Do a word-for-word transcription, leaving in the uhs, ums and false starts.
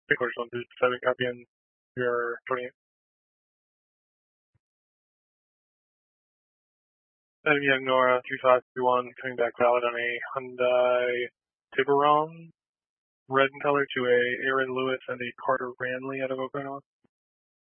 Hey, course one two seven, copy in your twenty-eight. Adam Young Nora three five three one, coming back valid on a Hyundai Tiburon, red in color, to a Aaron Lewis and a Carter Ranley out of Oklahoma.